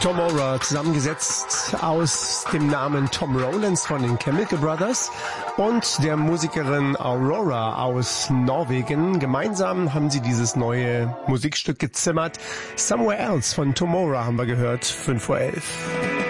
Tomorrow, zusammengesetzt aus dem Namen Tom Rowlands von den Chemical Brothers und der Musikerin Aurora aus Norwegen. Gemeinsam haben sie dieses neue Musikstück gezimmert. Somewhere Else von Tomorrow haben wir gehört, 5:11 Uhr.